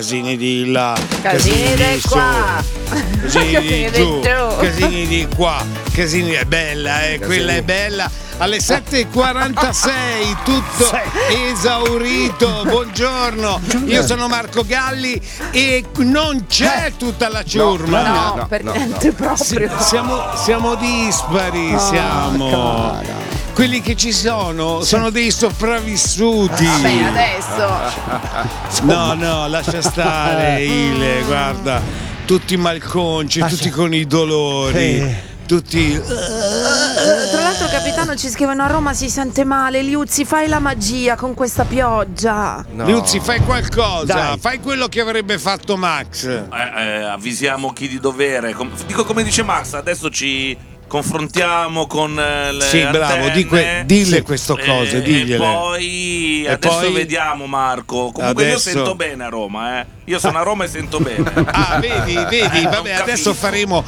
Casini di là, Casini di su, qua, casini di giù, giù. casini di qua, casini è bella, quella è bella. Alle 7.46 tutto esaurito. Buongiorno, io sono Marco Galli e non c'è tutta la ciurma. No, per niente proprio. Siamo dispari, siamo. Quelli che ci sono dei sopravvissuti. Vabbè, adesso. No, lascia stare, Ile, guarda, tutti malconci, tutti con i dolori. Tutti. Tra l'altro, capitano, ci scrivono: a Roma si sente male. Liuzzi, fai la magia con questa pioggia. No. Liuzzi, fai qualcosa. Dai. Fai quello che avrebbe fatto Max. Avvisiamo chi di dovere. Dico come dice Max, adesso ci confrontiamo con le Sì, bravo, antenne, dille queste cose, digliele. E poi adesso vediamo, Marco. Comunque io sento bene a Roma, Io sono a Roma e sento bene. Ah, vedi, vabbè, adesso faremo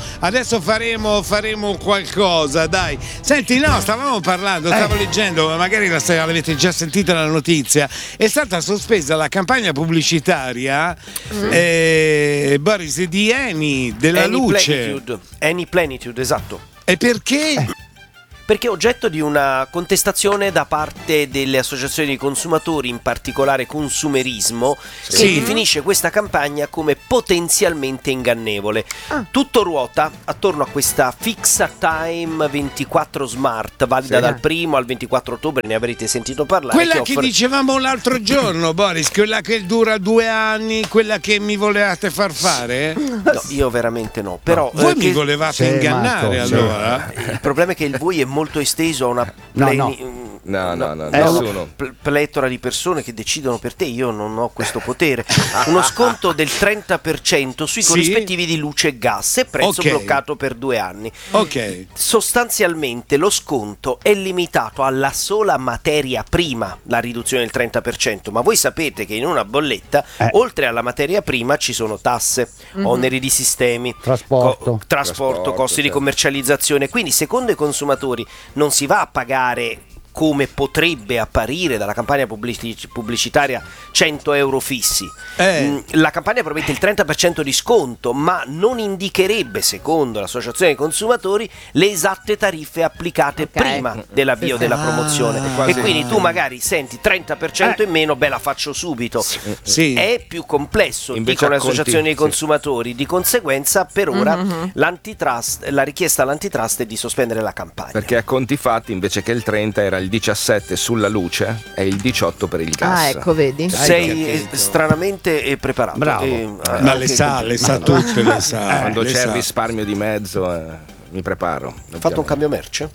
qualcosa, dai. Senti, no, stavo leggendo, magari l'avete già sentita la notizia. È stata sospesa la campagna pubblicitaria Boris di Eni della luce. Eni Plenitude, esatto. E perché? Perché è oggetto di una contestazione da parte delle associazioni di consumatori, in particolare Consumerismo, che definisce questa campagna come potenzialmente ingannevole. Tutto ruota attorno a questa Fixa Time 24 Smart, valida dal 1 al 24 ottobre, ne avrete sentito parlare. Quella che dicevamo l'altro giorno, Boris, quella che dura 2 anni, quella che mi volevate far fare? No, io veramente no. Però voi mi volevate ingannare, Marco, allora? Il problema è che il voi è molto esteso a una nessuno. Pletora di persone che decidono per te. Io non ho questo potere. Uno sconto del 30% sui corrispettivi di luce e gas e prezzo bloccato per 2 anni. Sostanzialmente lo sconto è limitato alla sola materia prima, la riduzione del 30%, ma voi sapete che in una bolletta oltre alla materia prima ci sono tasse, oneri di sistemi, trasporto, costi di commercializzazione. Quindi secondo i consumatori non si va a pagare, come potrebbe apparire dalla campagna pubblicitaria, 100 euro fissi. La campagna promette il 30% di sconto, ma non indicherebbe, secondo l'associazione dei consumatori, le esatte tariffe applicate prima dell'avvio della promozione. E quindi tu magari senti 30% in meno, la faccio subito. È più complesso, invece dicono le associazioni dei consumatori. Di conseguenza, per ora l'antitrust, la richiesta all'antitrust è di sospendere la campagna. Perché a conti fatti, invece che il 30 era il 17 sulla luce e il 18 per il gas. Ah, ecco, vedi. Sei stranamente preparato. Bravo. Ma le sa tutte, le sa. Quando c'è il risparmio di mezzo, mi preparo. Hai fatto un cambio merce?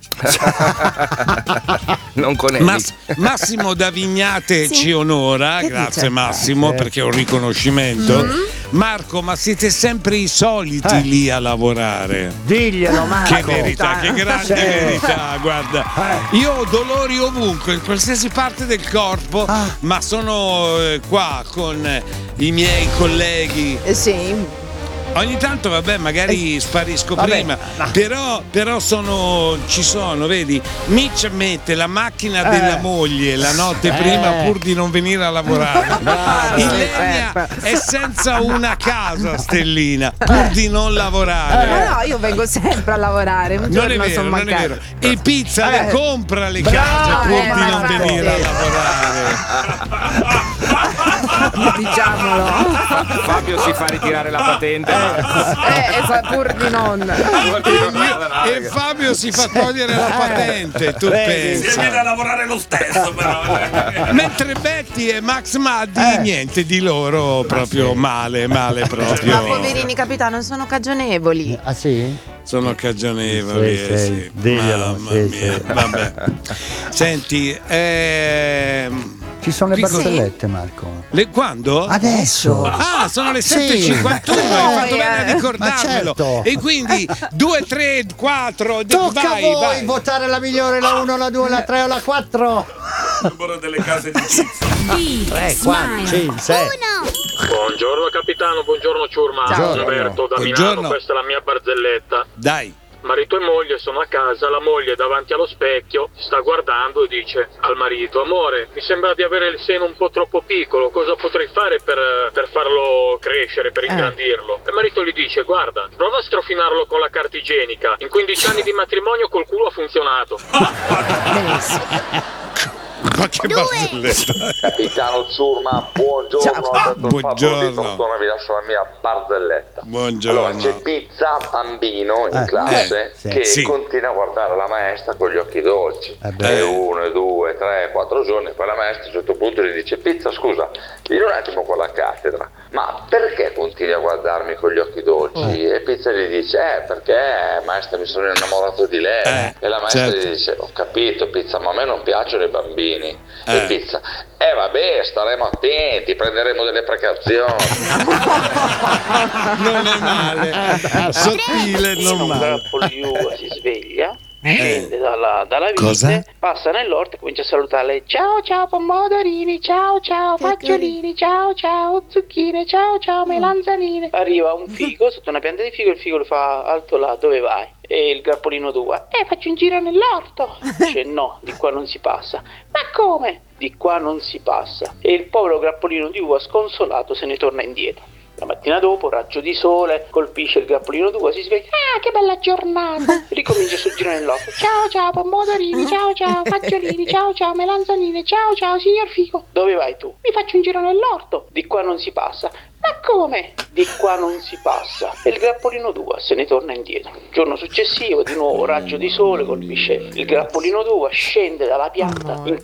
Non con Eni. Massimo da Vignate ci onora, grazie Massimo, perché è un riconoscimento. Marco, ma siete sempre i soliti lì a lavorare? Diglielo, Marco. Che verità, che grande verità, guarda. Io ho dolori ovunque, in qualsiasi parte del corpo, ma sono qua con i miei colleghi. Ogni tanto, magari sparisco prima, però ci sono, vedi? Mitch mette la macchina della moglie la notte prima pur di non venire a lavorare. Ilenia è senza una casa, Stellina, pur di non lavorare. No, io vengo sempre a lavorare. Un Non è giorno sono vero, non è mancata. vero. E Pizza le compra le case pur di non venire a lavorare. Diciamolo. Fabio si fa ritirare la patente. Pur di non. E Fabio si fa togliere la patente, tu pensi. Si viene a lavorare lo stesso, però. Mentre Betty e Max Maddi, niente di loro, proprio male proprio. Ma poverini, capitano, sono cagionevoli. Ah sì? Sono cagionevoli, Sì. Diglielo, mamma mia. Vabbè. Senti, ci sono le barzellette, Marco. Quando? Adesso. Ah, sono le 7.51, hai fatto bene a ricordarmelo. Certo. E quindi 2, 3, 4, Tocca vai, a voi vai. votare la migliore, la 1, la 2, la 3 o la 4. Numero delle case di Cizzo. 3, 4, 5, 6. Buongiorno capitano, buongiorno ciurma. Ciao. Sono Roberto da Buongiorno. Milano, questa è la mia barzelletta. Dai. marito e moglie sono a casa, la moglie davanti allo specchio sta guardando e dice al marito: amore, mi sembra di avere il seno un po' troppo piccolo, cosa potrei fare per farlo crescere, per ingrandirlo? E il marito gli dice: guarda, prova a strofinarlo con la carta igienica, in 15 anni di matrimonio col culo ha funzionato. Ma che barzelletta! Capitano Ciurma, buongiorno. Buongiorno. Vi lascio la mia barzelletta. Buongiorno. Allora, c'è Pizza, bambino in classe, che continua a guardare la maestra con gli occhi dolci. E 1, 2, 3, 4 giorni, poi la maestra a un certo punto gli dice: Pizza, scusa, vieni un attimo con la cattedra, ma perché continui a guardarmi con gli occhi dolci? E Pizza gli dice: perché maestra, mi sono innamorato di lei. E la maestra gli dice: ho capito, Pizza, ma a me non piacciono i bambini. E Pizza: vabbè, staremo attenti, prenderemo delle precauzioni. Non è male, sottile, non male. Si sveglia, scende dalla vite, passa nell'orto e comincia a salutarle: ciao ciao pomodorini, ciao ciao fagiolini, ciao ciao zucchine, ciao ciao melanzanine. Arriva un figo sotto una pianta di figo, il figo lo fa: alto là, dove vai? E il grappolino d'uva: faccio un giro nell'orto. Dice: no, di qua non si passa. Ma come? Di qua non si passa. E il povero grappolino di uva sconsolato se ne torna indietro. La mattina dopo, raggio di sole, colpisce il grappolino d'uva, si sveglia: che bella giornata! Ricomincia il suo giro nell'orto: ciao ciao pomodorini, ciao ciao fagiolini, ciao ciao melanzanine, ciao ciao signor figo. Dove vai tu? Mi faccio un giro nell'orto. Di qua non si passa. Ma come? Di qua non si passa. E il grappolino d'uva se ne torna indietro. Giorno successivo, di nuovo raggio di sole, colpisce il grappolino d'uva, scende dalla pianta,